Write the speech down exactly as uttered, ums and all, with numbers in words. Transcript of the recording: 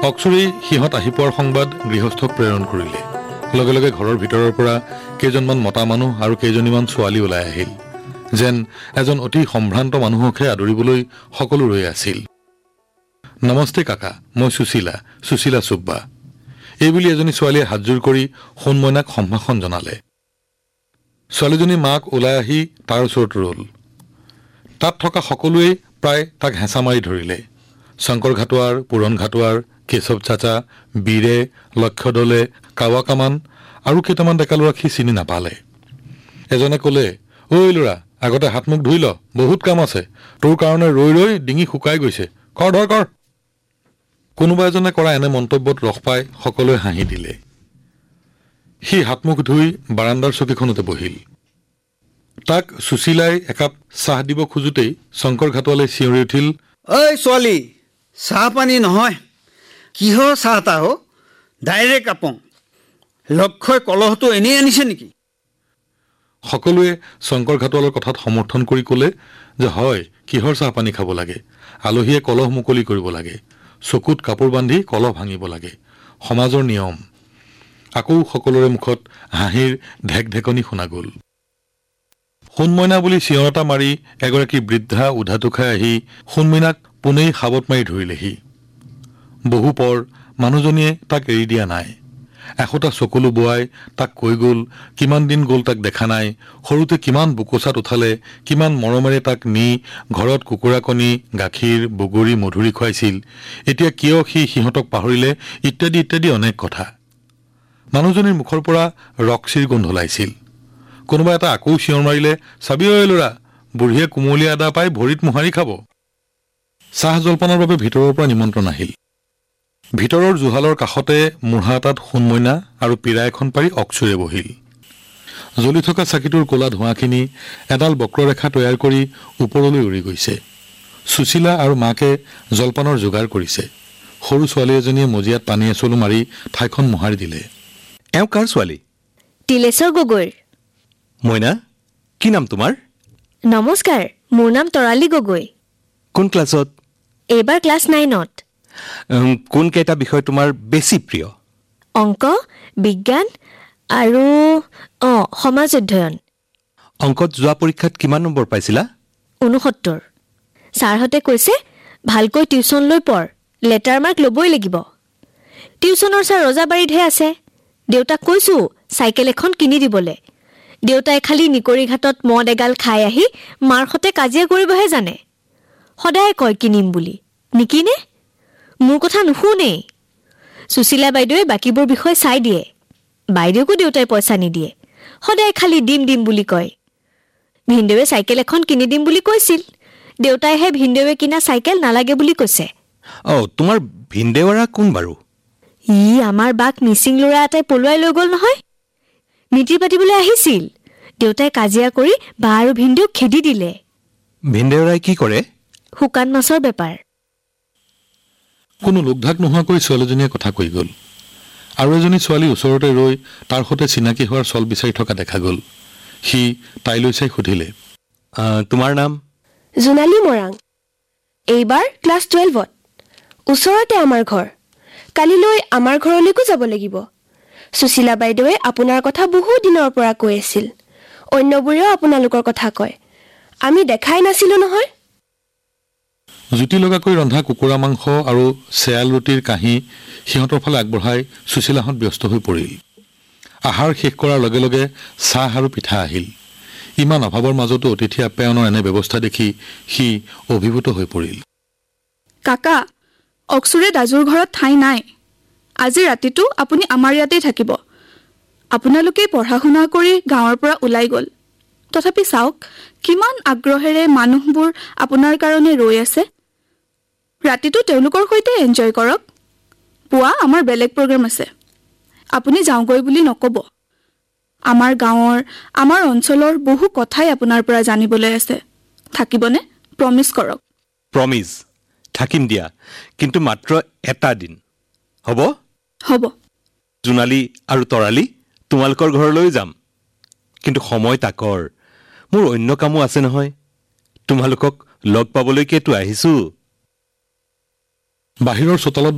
অক্সুৰী সিহঁত আহি পোৱাৰ সংবাদ গৃহস্থক প্ৰেৰণ কৰিলে। লগে লগে ঘৰৰ ভিতৰৰ পৰা কেইজনমান মতা মানুহ আৰু কেইজনীমান ছোৱালী ওলাই আহিল। যেন এজন অতি সম্ভ্ৰান্ত মানুহকহে আদৰিবলৈ সকলো ৰৈ আছিল। নমস্তে কাকা, মই সুশীলা সুশীলা চুব্বা, এইবুলি এজনী ছোৱালীয়ে হাতযোৰ কৰি সোণমইনাক সম্ভাষণ জনালে। ছোৱালীজনী মাক ওলাই আহি তাৰ ওচৰত ৰল। তাত থকা সকলোৱেই প্ৰায় তাক হেঁচা মাৰি ধৰিলে। শংকৰ ঘাটোৱাৰ, পুৰণ ঘাটোৱাৰ, কেশৱ চাচা, বীৰে, লক্ষ্যদলে, কাৱা কামান আৰু কেইটামান ডেকা ল'ৰাক সি চিনি নাপালে। এজনে ক'লে, ঐ ল'ৰা, আগতে হাত মুখ ধুই ল, বহুত কাম আছে, তোৰ কাৰণে ৰৈ ৰৈ ডিঙি শুকাই গৈছে, কৰ ধৰ কৰ। কোনোবা এজনে কৰা এনে মন্তব্যত ৰস পাই সকলোৱে হাঁহি দিলে। সি হাত মুখ ধুই বাৰাণ্ডাৰ চকীখনতে বহিল। তাক সুশীলাই একাপ চাহ দিব খোজোতেই শংকৰ ঘাটোৱালে চিঞৰি উঠিল, ঐ ছোৱালী, চাহ পানী নহয়, কিহৰ চাহ তাহ হ, ডাইৰেক্ট আপং। লক্ষ্যই কলহটো এনেই আনিছে নেকি? সকলোৱে শংকৰ ঘাটোৱালৰ কথাত সমৰ্থন কৰি ক'লে যে হয়, কিহৰ চাহ পানী খাব লাগে, আলহীয়ে কলহ মুকলি কৰিব লাগে, চকুত কাপোৰ বান্ধি কলহ ভাঙিব লাগে, সমাজৰ নিয়ম। আকৌ সকলোৰে মুখত হাঁহিৰ ঢেক ঢেকনি শুনা গ'ল। সোণমইনা বুলি চিঞৰ এটা মাৰি এগৰাকী বৃদ্ধা উধাটো খাই আহি সোণমইনাক পোনেই সাবত মাৰি ধৰিলেহি। বহু পৰ মানুহজনীয়ে তাক এৰি দিয়া নাই। এশটা চকুলো বোৱাই তাক কৈ গ'ল কিমান দিন গ'ল তাক দেখা নাই, সৰুতে কিমান বুকুচাত উঠালে, কিমান মৰমেৰে তাক নি ঘৰত কুকুৰা কণী, গাখীৰ, বগৰী, মধুৰি খুৱাইছিল, এতিয়া কিয় সি সিহঁতক পাহৰিলে, ইত্যাদি ইত্যাদি অনেক কথা। মানুহজনীৰ মুখৰ পৰা ৰক্সিৰ গোন্ধ ওলাইছিল। কোনোবা এটা আকৌ চিঞৰ মাৰিলে, চাবি ঐ ল'ৰা, বুঢ়ীয়ে কুমলীয়া আদা পাই ভৰিত মোহাৰি খাব। চাহ জলপানৰ বাবে ভিতৰৰ পৰা নিমন্ত্ৰণ আহিল। ভিতৰৰ জুহালৰ কাষতে মুঢ়া এটাত সোণমইনা আৰু পীৰা এখন পাৰি অক্সুৰে বহিল। জ্বলি থকা চাকিটোৰ ক'লা ধোঁৱাখিনি এডাল বক্ৰৰেখা তৈয়াৰ কৰি ওপৰলৈ উৰি গৈছে। সুশীলা আৰু মাকে জলপানৰ যোগাৰ কৰিছে। সৰু ছোৱালী এজনীয়ে মজিয়াত পানী এচলো মাৰি ঠাইখন মোহাৰি দিলে। এওঁ কাৰ ছোৱালী? তিলেশ্বৰ গগৈৰ। মইনা, কি নাম তোমাৰ? নমস্কাৰ, মোৰ নাম তৰালী গগৈ। কোন ক্লাছত? এইবাৰ ক্লাছ নাইনত। কোন কেইটা বিষয় তোমাৰ বেছি প্ৰিয়? অংক, বিজ্ঞান আৰু অঁ সমাজ অধ্যয়ন। অংকত যোৱা পৰীক্ষাত কিমান নম্বৰ পাইছিলা? ঊনসত্তৰ। ছাৰহঁতে কৈছে ভালকৈ টিউচন লৈ পঢ়, লেটাৰ মাৰ্ক ল'বই লাগিব। টিউচনৰ ছাৰ ৰজাবাৰীতহে আছে। দেউতাক কৈছোঁ চাইকেল এখন কিনি দিবলৈ। দেউতাই খালি নিকৰি ঘাটত মদ এগাল খাই আহি মাৰ সতে কাজিয়া কৰিবহে জানে। সদায় কয় কিনিম বুলি, নিকিনে। মোৰ কথা নুশুনেই। সুশীলা বাইদেৱে বাকীবোৰ বিষয় চাই দিয়ে। বাইদেউকো দেউতাই পইচা নিদিয়ে, সদায় খালি দিম দিম বুলি কয়। ভিনদেৱে চাইকেল এখন কিনি দিম বুলি কৈছিল, দেউতাইহে ভিনদেৱে কিনা চাইকেল নালাগে বুলি কৈছে। অঁ, তোমাৰ ভিনদেৱৰা কোন বাৰু? ই আমাৰ বাক মিচিং ল'ৰা এটাই পলুৱাই লৈ গ'ল নহয়। মিতিৰ পাতিবলৈ আহিছিল, দেউতাই কাজিয়া কৰি বা আৰু ভিনদেউক খেদি দিলে। ভিনদেৱৰাই কি কৰে? শুকান মাছৰ বেপাৰ। কোনো লোকধাক নোহোৱাকৈ ছোৱালীজনীয়ে কথা কৈ গ'ল। আৰু এজনী ছোৱালী ওচৰতে ৰৈ তাৰ সৈতে চিনাকি হোৱাৰ চল বিচাৰি থকা দেখা গ'ল। সি তাইলৈ চাই সুধিলে, তোমাৰ নাম? জোনালী মৰাং। এইবাৰ ক্লাছ টুৱেলভত। ওচৰতে আমাৰ ঘৰ। কালিলৈ আমাৰ ঘৰলৈকো যাব লাগিব। সুশীলা বাইদেৱে আপোনাৰ কথা বহু দিনৰ পৰা কৈ আছিল। অন্যবোৰেও আপোনালোকৰ কথা কয়। আমি দেখাই নাছিলোঁ নহয়। জুতি লগাকৈ ৰন্ধা কুকুৰা মাংস আৰু চেয়াল ৰুটিৰ কাঁহী সিহঁতৰ ফালে আগবঢ়াই সুশীলাহঁত ব্যস্ত হৈ পৰিল। আহাৰ শেষ কৰাৰ লগে লগে চাহ আৰু পিঠা আহিল। ইমান অভাৱৰ মাজতো অতিথি আপ্যায়নৰ এনে ব্যৱস্থা দেখি সি অভিভূত হৈ পৰিল। কাকা, অক্সুৰে দাজুৰ ঘৰত ঠাই নাই। আজি ৰাতিটো আপুনি আমাৰ ইয়াতেই থাকিব। আপোনালোকে পঢ়া শুনা কৰি গাঁৱৰ পৰা ওলাই গ'ল। তথাপি চাওক, কিমান আগ্ৰহেৰে মানুহবোৰ আপোনাৰ কাৰণে ৰৈ আছে। ৰাতিটো তেওঁলোকৰ সৈতে এনজয় কৰক। পুৱা আমাৰ বেলেগ প্ৰগ্ৰেম আছে। আপুনি যাওঁগৈ বুলি নক'ব। আমাৰ গাঁৱৰ, আমাৰ অঞ্চলৰ বহু কথাই আপোনাৰ পৰা জানিবলৈ আছে। থাকিবনে? প্ৰমিছ কৰক। প্ৰমিছ, থাকিম দিয়া, কিন্তু মাত্ৰ এটা দিন। হ'ব? হ'ব। জোনালী আৰু তৰালী, তোমালোকৰ ঘৰলৈ যাম। কিন্তু সময় তাকৰ, মোৰ অন্য কামো আছে নহয়। তোমালোকক লগ পাবলৈকেতো আহিছোঁ। বাহিৰৰ চোতালত